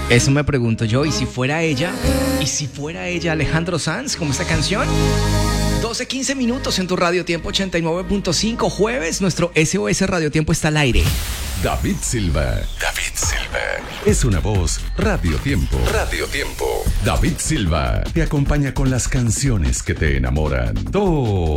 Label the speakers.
Speaker 1: Eso me pregunto yo, ¿y si fuera ella? ¿Y si fuera ella Alejandro Sanz, como esta canción? 12:15 minutos en tu Radio Tiempo 89.5, jueves, nuestro SOS Radio Tiempo está al aire.
Speaker 2: David Silva. Es una voz Radio Tiempo. David Silva te acompaña con las canciones que te enamoran. Todo